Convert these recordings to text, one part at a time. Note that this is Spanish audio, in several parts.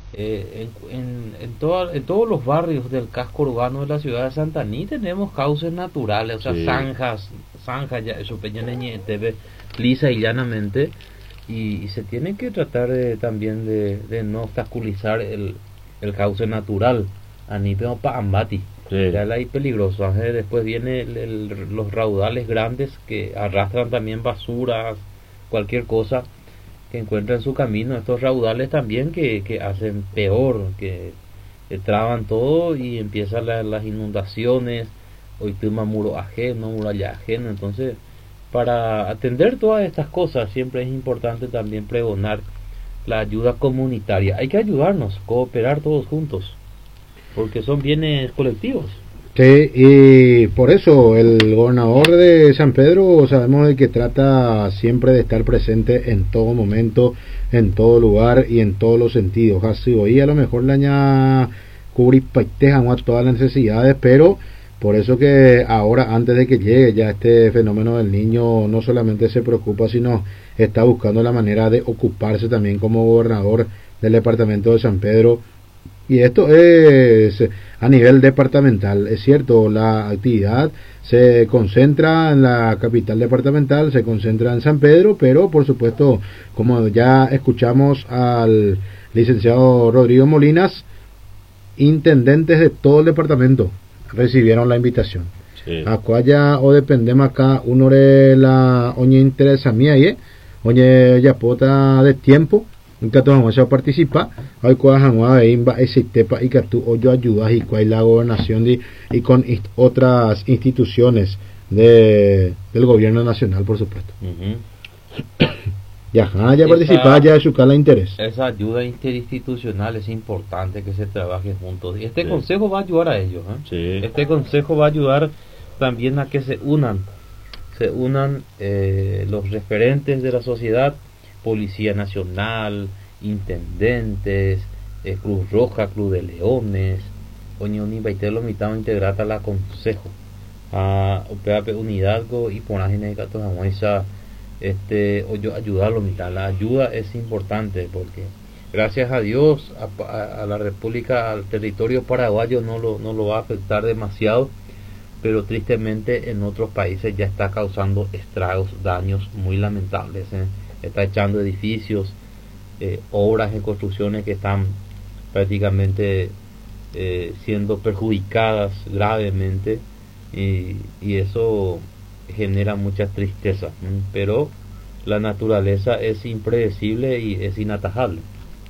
En todos los barrios del casco urbano de la ciudad de Santaní tenemos cauces naturales, o sea, Sí. zanjas, ya, eso TV, lisa y llanamente, y se tiene que tratar también de no obstaculizar el cauce natural, Anipeo Paambati, Sí. ya es ahí peligroso. Después viene los raudales grandes que arrastran también basuras, cualquier cosa que encuentra en su camino, estos raudales también que hacen peor, que traban todo y empiezan las inundaciones, hoy tuma muro ajeno, muralla ajeno. Entonces, para atender todas estas cosas siempre es importante también pregonar la ayuda comunitaria. Hay que ayudarnos, cooperar todos juntos, porque son bienes colectivos. Sí, y por eso el gobernador de San Pedro sabemos de que trata siempre de estar presente en todo momento, en todo lugar y en todos los sentidos. Así hoy a lo mejor le añade cubrir todas las necesidades, pero por eso que ahora, antes de que llegue ya este fenómeno del niño, no solamente se preocupa, sino está buscando la manera de ocuparse también como gobernador del departamento de San Pedro. Y esto es a nivel departamental. Es cierto, la actividad se concentra en la capital departamental, se concentra en San Pedro, pero por supuesto, como ya escuchamos al licenciado Rodrigo Molinas, intendentes de todo el departamento recibieron la invitación. Sí. Acuaya o dependemos acá uno de la oñe interesa mía oñe ya pota de tiempo nunca tomamos a participar hoy cuajan a imba ese tepa y que tú o yo ayudas y cuál la gobernación y con otras instituciones del gobierno nacional, por supuesto. Ya participa ya de su cala interés. Esa ayuda interinstitucional es importante, que se trabaje juntos, y este consejo va a ayudar a ellos, ¿eh? Sí. Este consejo va a ayudar también a que se unan los referentes de la sociedad, Policía Nacional, intendentes, Cruz Roja, Cruz de Leones, Oñoni Baitelo mitad integrata la consejo a unidad y por la gente o yo ayudarlo mitad. La ayuda es importante porque gracias a Dios a la República, al territorio paraguayo no lo va a afectar demasiado, pero tristemente en otros países ya está causando estragos, daños muy lamentables, está echando edificios, obras de construcciones que están prácticamente siendo perjudicadas gravemente, y eso genera mucha tristeza, pero la naturaleza es impredecible y es inatajable.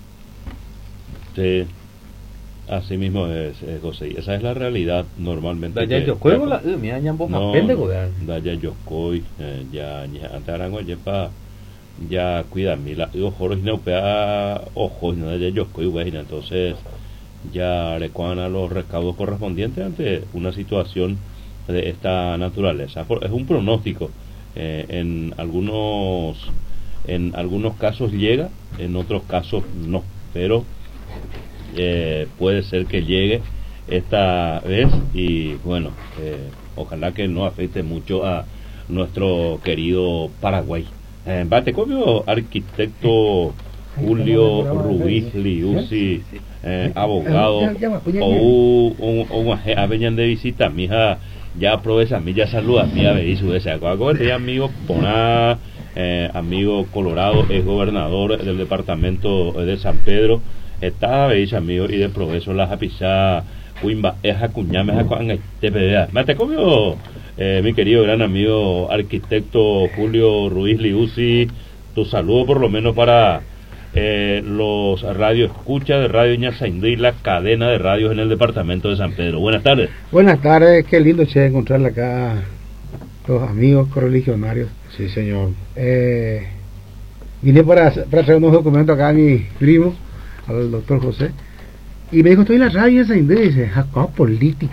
Sí, así mismo es, José. Esa es la realidad normalmente. Ya yo juego la mira ya vos más pendejo ya yo coy ya antes arango ya cuida mi la ojo no pea ojo no ya yo coy güey, entonces ya recuan a los recaudos correspondientes ante una situación de esta naturaleza. Es un pronóstico, en algunos casos llega, en otros casos no, pero puede ser que llegue esta vez, y bueno, ojalá que no afecte mucho a nuestro querido Paraguay. Bate como arquitecto Julio Ruiz Liuzzi, abogado, o un de visita, mija, ya aprovecha, mi ya saluda, mía veis su ese amigo Poná, amigo Colorado, es gobernador del departamento de San Pedro, está veis amigo y de progreso la japisa Wimba es acuñame te pedea mate comió, mi querido gran amigo arquitecto Julio Ruiz Liuzzi, tu saludo por lo menos para los radio escucha de Radio Ñasaindí, la cadena de radios en el departamento de San Pedro. Buenas tardes. Buenas tardes, qué lindo encontrarle acá los amigos correligionarios. Sí, señor. Vine para traer unos documentos acá a mi primo, al doctor José, y me dijo, estoy en la radio Ñasaindí, dice, acá política,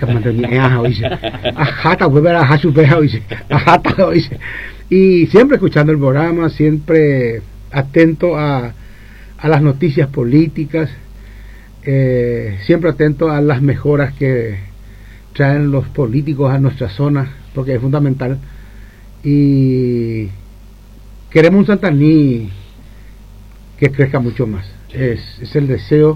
y siempre escuchando el programa, siempre atento a las noticias políticas, siempre atento a las mejoras que traen los políticos a nuestra zona, porque es fundamental, y queremos un Santaní que crezca mucho más. Es el deseo